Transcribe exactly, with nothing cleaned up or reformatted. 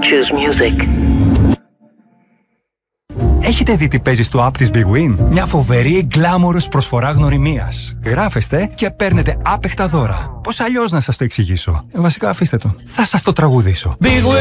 choose music. Έχετε δει τι παίζει στο app της Big Win? Μια φοβερή γκλάμορος προσφορά γνωριμίας. Γράφεστε και παίρνετε άπεχτα δώρα. Πώς αλλιώς να σας το εξηγήσω? Ε, βασικά αφήστε το. Θα σας το τραγουδήσω. Big Win.